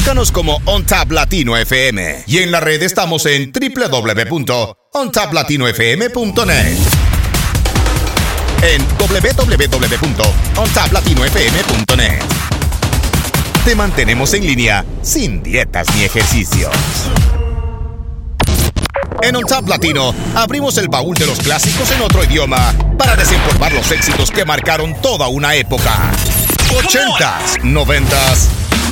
Búscanos como OnTap Latino FM. Y en la red estamos en www.ontaplatinofm.net. En www.ontaplatinofm.net. Te mantenemos en línea sin dietas ni ejercicios. En OnTap Latino abrimos el baúl de los clásicos en otro idioma para desempolvar los éxitos que marcaron toda una época. 80s, 90s